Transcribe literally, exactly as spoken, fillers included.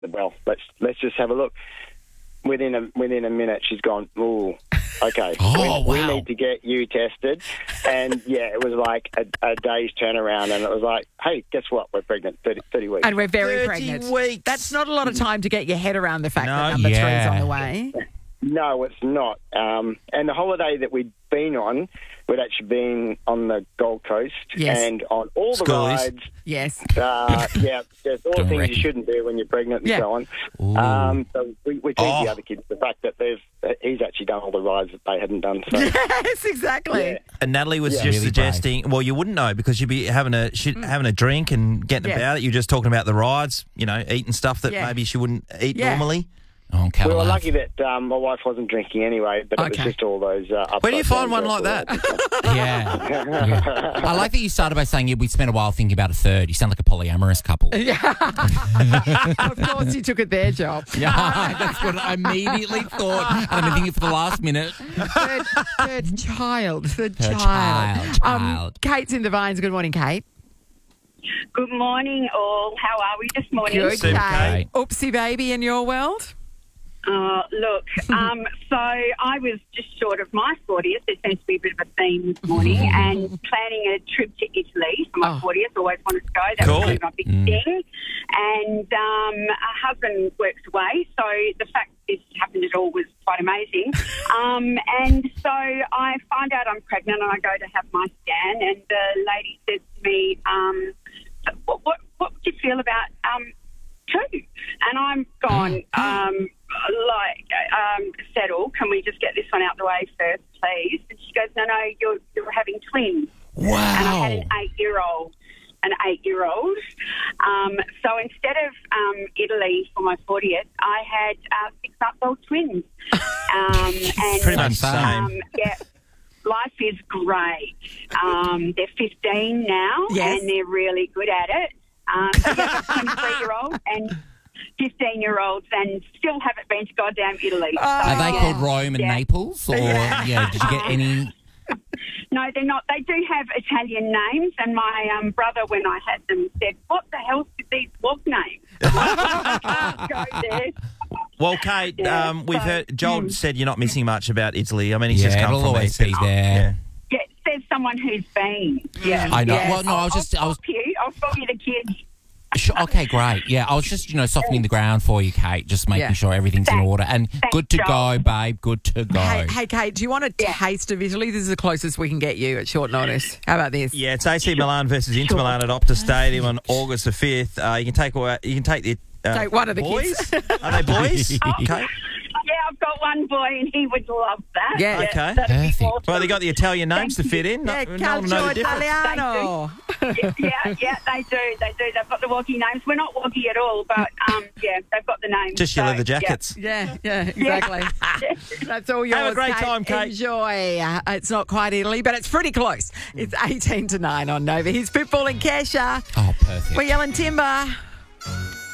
well, let's let's just have a look. Within a within a minute, she's gone, ooh, okay, Oh, we, wow. we need to get you tested. And, yeah, it was like a, a day's turnaround, and it was like, hey, guess what? We're pregnant, thirty, thirty weeks. And we're very thirty pregnant. weeks. That's not a lot of time to get your head around the fact No. that number Yeah. three's on the way. No, it's not. Um, and the holiday that we'd been on, we'd actually been on the Gold Coast Yes. and on all the Schoolies. rides. Yes. Uh, yeah, there's all the Don't things reckon. you shouldn't do when you're pregnant and Yeah. so on. Ooh. Um, so we, we teased Oh. the other kids the fact that there's he's actually done all the rides that they hadn't done. So. Yes, exactly. Yeah. And Natalie was Yeah. just Really suggesting, well, you wouldn't know because you'd be having a she, having a drink and getting Yeah. about it. You're just talking about the rides, you know, eating stuff that Yeah. maybe she wouldn't eat Yeah. normally. Oh, We Caroline. were lucky that um, my wife wasn't drinking anyway, but it Okay. was just all those. Uh, Where do you upside find one down like girls. that? Yeah. yeah. I like that you started by saying yeah, we spent a while thinking about a third. You sound like a polyamorous couple. Of course, you took it their job. Yeah, that's what I immediately thought. And I've been thinking for the last minute. Third, third child. Third, Third child. child, Um, child. Kate's in the Vines. Good morning, Kate. Good morning, all. How are we this morning? Good, Super, Kate. Kate. Oopsie baby in your world? Uh, look, um, so I was just short of my fortieth. There seems to be a bit of a theme this morning, and planning a trip to Italy for my Oh. fortieth. Always wanted to go. That Cool. was really my big thing. And um, a husband works away, so the fact that this happened at all was quite amazing. um, and so I find out I'm pregnant, and I go to have my scan, and the lady says to me, um, "What, what, what do you feel about um, two?" And I'm gone. Um, like, um, settle, can we just get this one out the way first, please? And she goes, no, no, you're, you're having twins. And I had an Wow. eight-year-old, an eight-year-old. Um, so instead of um, Italy for my fortieth, I had uh, six-month-old twins. Um, and Pretty much Same. same. um, yeah, life is great. Um, they're fifteen now, Yes. and they're really good at it. Um, so yeah, twenty-three-year-old and fifteen-year-olds, and still haven't been to goddamn Italy. So, Are they yeah. called Rome and Yeah. Naples? Or, yeah, did you get any... No, they're not. They do have Italian names, and my um, brother, when I had them, said, "What the hell did these walk names?" Go there. Well, Kate, Yeah, um, we've so- heard Joel mm. said you're not missing much about Italy. I mean, he's Yeah, just come it'll from always there. be there. Yeah, it says someone who's been. Yeah, I know. Yeah. Well, no, I was I'll- just- I I'll was- stop you. I'll stop you, the kids. Sure, okay, great. Yeah, I was just, you know, softening the ground for you, Kate, just making Yeah. sure everything's in Thanks. order. And Thanks, good to Joel. go, babe. Good to go. Hey, hey, Kate, do you want a taste of Italy? This is the closest we can get you at short notice. How about this? Yeah, it's A C Milan versus Inter Milan at Optus Stadium on August the fifth. Uh, you can take away, you can take the uh, Take one of the boys. kids. Are they boys? Oh, Kate? Yeah, I've got one boy, and he would love that. Yeah. Okay. that'd be Perfect. awesome. Well, they got the Italian names to fit in. Yeah, No, no one will know Calcio the difference. Italiano. yeah, yeah, yeah, they do. They do. They've got the woggy names. We're not woggy at all, but um, yeah, they've got the names. Just your So, leather jackets. Yeah, yeah, exactly. That's all yours. Have a great Kate. time, Kate. Enjoy. Uh, it's not quite Italy, but it's pretty close. It's eighteen to nine on Nova. Here's Pitbull and Kesha. Oh, perfect. We're yelling timber.